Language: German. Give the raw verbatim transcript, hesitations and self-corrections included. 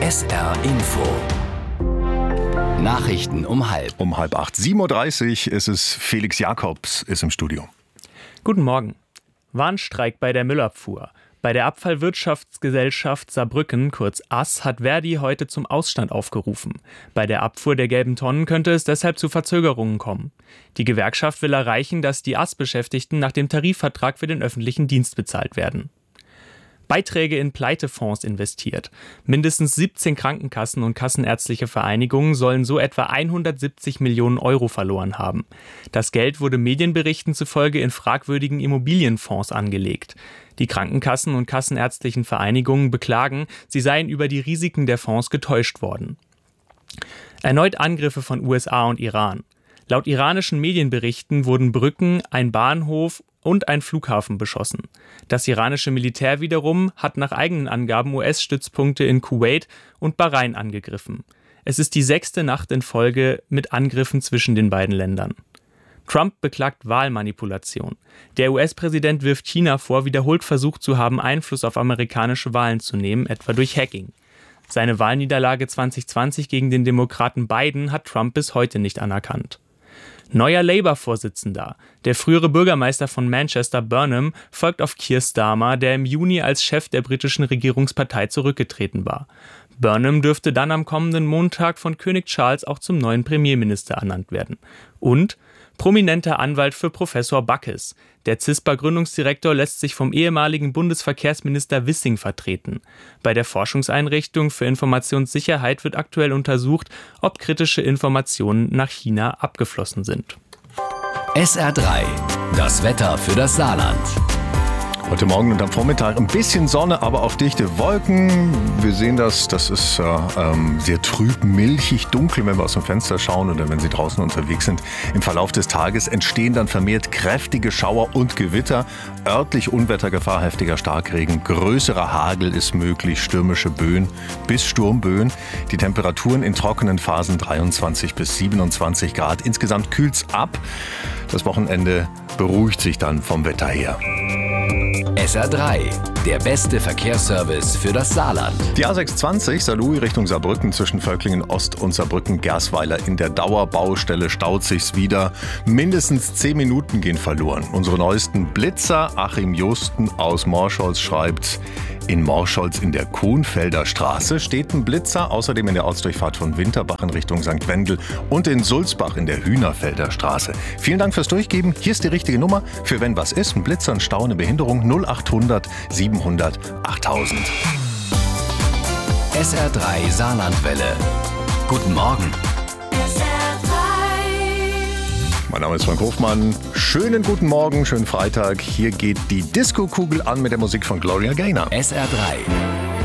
S R Info. Nachrichten um halb. Um halb acht. sieben Uhr dreißig ist es. Felix Jakobs ist im Studio. Guten Morgen. Warnstreik bei der Müllabfuhr. Bei der Abfallwirtschaftsgesellschaft Saarbrücken, kurz A S, hat Verdi heute zum Ausstand aufgerufen. Bei der Abfuhr der gelben Tonnen könnte es deshalb zu Verzögerungen kommen. Die Gewerkschaft will erreichen, dass die A S-Beschäftigten nach dem Tarifvertrag für den öffentlichen Dienst bezahlt werden. Beiträge in Pleitefonds investiert. Mindestens siebzehn Krankenkassen und kassenärztliche Vereinigungen sollen so etwa hundertsiebzig Millionen Euro verloren haben. Das Geld wurde Medienberichten zufolge in fragwürdigen Immobilienfonds angelegt. Die Krankenkassen und kassenärztlichen Vereinigungen beklagen, sie seien über die Risiken der Fonds getäuscht worden. Erneut Angriffe von U S A und Iran. Laut iranischen Medienberichten wurden Brücken, ein Bahnhof und ein Flughafen beschossen. Das iranische Militär wiederum hat nach eigenen Angaben U S-Stützpunkte in Kuwait und Bahrain angegriffen. Es ist die sechste Nacht in Folge mit Angriffen zwischen den beiden Ländern. Trump beklagt Wahlmanipulation. Der U S-Präsident wirft China vor, wiederholt versucht zu haben, Einfluss auf amerikanische Wahlen zu nehmen, etwa durch Hacking. Seine Wahlniederlage zwanzig zwanzig gegen den Demokraten Biden hat Trump bis heute nicht anerkannt. Neuer Labour-Vorsitzender. Der frühere Bürgermeister von Manchester, Burnham, folgt auf Keir Starmer, der im Juni als Chef der britischen Regierungspartei zurückgetreten war. Burnham dürfte dann am kommenden Montag von König Charles auch zum neuen Premierminister ernannt werden. Und prominenter Anwalt für Professor Backes. Der C I S P A-Gründungsdirektor lässt sich vom ehemaligen Bundesverkehrsminister Wissing vertreten. Bei der Forschungseinrichtung für Informationssicherheit wird aktuell untersucht, ob kritische Informationen nach China abgeflossen sind. S R drei. Das Wetter für das Saarland. Heute Morgen und am Vormittag ein bisschen Sonne, aber auch dichte Wolken. Wir sehen das, das ist äh, ähm, sehr trüb, milchig, dunkel, wenn wir aus dem Fenster schauen oder wenn Sie draußen unterwegs sind. Im Verlauf des Tages entstehen dann vermehrt kräftige Schauer und Gewitter. Örtlich Unwettergefahr, heftiger Starkregen, größerer Hagel ist möglich, stürmische Böen bis Sturmböen. Die Temperaturen in trockenen Phasen dreiundzwanzig bis siebenundzwanzig Grad. Insgesamt kühlt's ab. Das Wochenende beruhigt sich dann vom Wetter her. S R drei, der beste Verkehrsservice für das Saarland. Die A sechshundertzwanzig Saarlouis Richtung Saarbrücken zwischen Völklingen Ost und Saarbrücken-Gersweiler in der Dauerbaustelle staut sich's wieder. Mindestens zehn Minuten gehen verloren. Unsere neuesten Blitzer, Achim Justen aus Morscholz, schreibt: In Morscholz in der Kohnfelder Straße steht ein Blitzer, außerdem in der Ortsdurchfahrt von Winterbach in Richtung Sankt Wendel und in Sulzbach in der Hühnerfelder Straße. Vielen Dank fürs Durchgeben. Hier ist die richtige Nummer für wenn was ist. Ein Blitzer, ein Stau, eine Behinderung. null achthundert siebenhundert achttausend. S R drei Saarlandwelle. Guten Morgen. Mein Name ist Frank Hofmann. Schönen guten Morgen, schönen Freitag. Hier geht die Disco-Kugel an mit der Musik von Gloria Gaynor. S R drei.